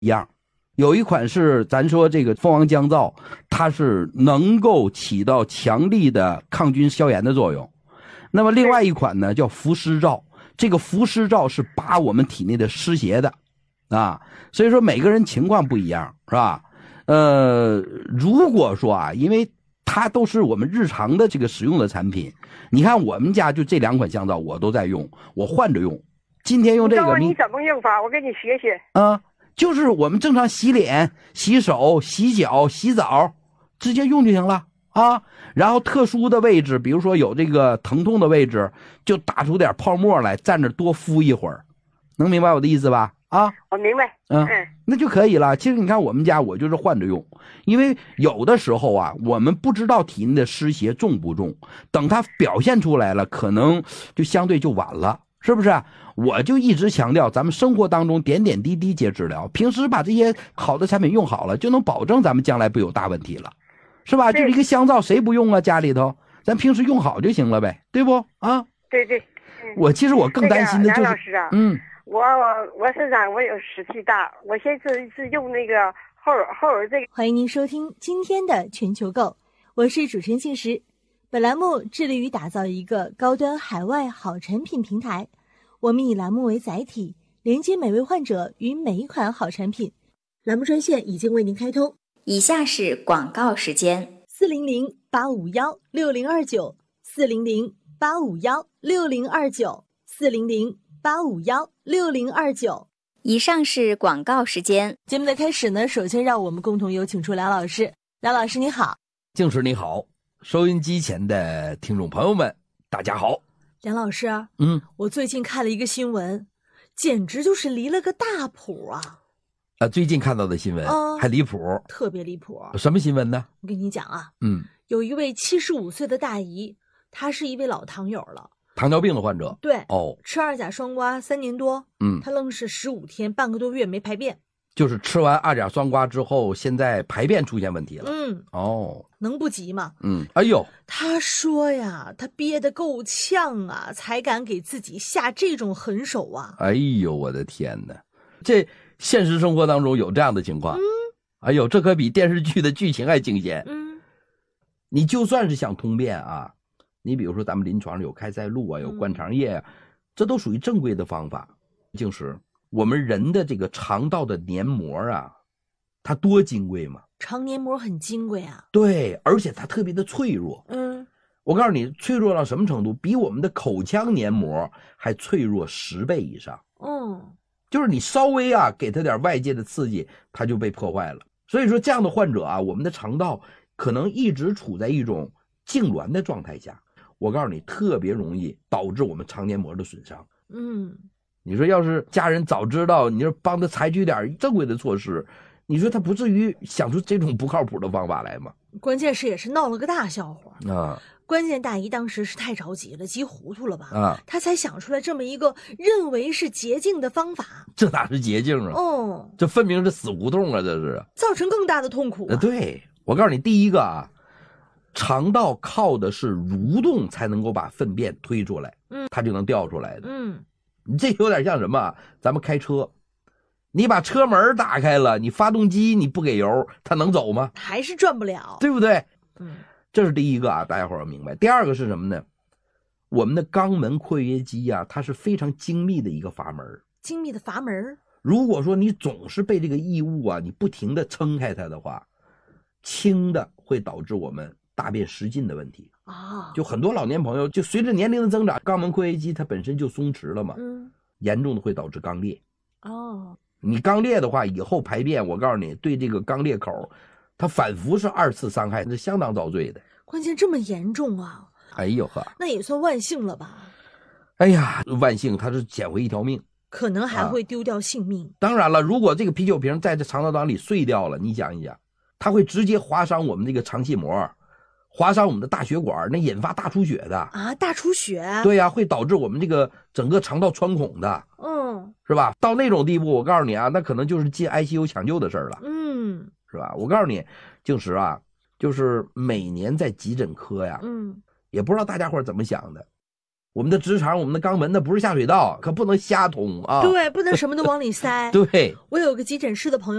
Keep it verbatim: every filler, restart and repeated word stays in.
一样。有一款是咱说这个蜂王浆皂，它是能够起到强力的抗菌消炎的作用。那么另外一款呢叫伏湿皂，这个伏湿皂是拔我们体内的湿邪的啊，所以说每个人情况不一样，是吧？呃，如果说啊，因为它都是我们日常的这个使用的产品，你看我们家就这两款香皂我都在用，我换着用。今天用这个， 你怎么用法？我给你学学。 啊，就是我们正常洗脸、洗手、洗脚、洗澡，直接用就行了啊。然后特殊的位置，比如说有这个疼痛的位置，就打出点泡沫来，站着多敷一会儿，能明白我的意思吧？啊， 我明白。 嗯，那就可以了。其实你看我们家我就是换着用，因为有的时候啊，我们不知道体内的湿邪重不重，等它表现出来了，可能就相对就晚了，是不是？我就一直强调，咱们生活当中点点滴滴皆治疗，平时把这些好的产品用好了，就能保证咱们将来不有大问题了，是吧？就是一个香皂谁不用啊？家里头咱平时用好就行了呗，对不啊？ 对对。 嗯、我其实我更担心的就是， 那个、梁老师啊， 嗯， 我我我身上我有湿气大，我现在是是用那个后后耳这个。 欢迎您收听今天的全球购，我是主持人庆石。本栏目致力于打造一个高端海外好产品平台，我们以栏目为载体，连接每位患者与每一款好产品。栏目专线已经为您开通， 以下是广告时间： 四零零八五幺六零二九，四零零八五幺六零二九，四零零八五幺六零二九。 以上是广告时间。 节目的开始呢，首先让我们共同有请出梁老师。梁老师你好。 静时你好，收音机前的听众朋友们大家好。 梁老师， 嗯， 我最近看了一个新闻，简直就是离了个大谱啊！ 啊，最近看到的新闻、嗯、还离谱， 特别离谱。 什么新闻呢？ 我跟你讲啊， 嗯， 有一位七十五岁的大姨，她是一位老糖友了， 糖尿病的患者。 对， 哦， 吃二甲双胍三年多， 嗯， 她愣是十五天半个多月没排便。 就是吃完二甲双胍之后，现在排便出现问题了。 嗯， 哦， 能不急吗？ 嗯，哎呦， 他说呀，他憋得够呛啊，才敢给自己下这种狠手啊！ 哎呦，我的天哪，这现实生活当中有这样的情况？ 嗯， 哎呦，这可比电视剧的剧情还惊险。 嗯， 你就算是想通便啊，你比如说咱们临床上有开塞露啊，有灌肠液啊，嗯、这都属于正规的方法。静时。我们人的这个肠道的黏膜啊，它多金贵嘛？ 肠黏膜很金贵啊。 对，而且它特别的脆弱。 嗯， 我告诉你，脆弱到什么程度？比我们的口腔黏膜还脆弱十倍以上。 嗯， 就是你稍微啊给它点外界的刺激，它就被破坏了。所以说这样的患者啊，我们的肠道可能一直处在一种痉挛的状态下。我告诉你，特别容易导致我们肠黏膜的损伤。 嗯。 你说要是家人早知道，你说帮他采取点正规的措施，你说他不至于想出这种不靠谱的方法来吗？ 关键是也是闹了个大笑话啊！ 关键大姨当时是太着急了，急糊涂了吧？ 啊， 她才想出来这么一个认为是捷径的方法。 这哪是捷径啊？ 哦， 这分明是死胡同啊！这是造成更大的痛苦、啊。 对，我告诉你，第一个啊，肠道靠的是蠕动才能够把粪便推出来， 嗯， 它就能掉出来的。 嗯。 你这有点像什么？咱们开车，你把车门打开了，你发动机你不给油，它能走吗？ 还是转不了， 对不对？ 嗯， 这是第一个啊，大家伙要明白。第二个是什么呢？我们的肛门括约肌啊，它是非常精密的一个阀门。 精密的阀门。 如果说你总是被这个异物啊，你不停的撑开它的话，轻的会导致我们大便失禁的问题。 啊， 就很多老年朋友，就随着年龄的增长，肛门括约肌它本身就松弛了嘛， 嗯， 严重的会导致肛裂。 哦， 你肛裂的话，以后排便，我告诉你，对这个肛裂口，它反复是二次伤害，是相当遭罪的。 关键这么严重啊！ 哎呦呵， 那也算万幸了吧？ 哎呀，万幸，它是捡回一条命， 可能还会丢掉性命。啊、 当然了，如果这个啤酒瓶在这肠道当里碎掉了，你想一想，它会直接划伤我们这个肠系膜。划伤我们的大血管，那引发大出血的啊！大出血， 对呀、啊，会导致我们这个整个肠道穿孔的， 嗯， 是吧？到那种地步，我告诉你啊，那可能就是进 I C U 抢救的事儿了， 嗯， 是吧？我告诉你，静时啊，就是每年在急诊科呀， 嗯， 也不知道大家伙怎么想的， 我们的直肠，我们的肛门，那不是下水道，可不能瞎通啊。 对，不能什么都往里塞。 对， 我有个急诊室的朋友。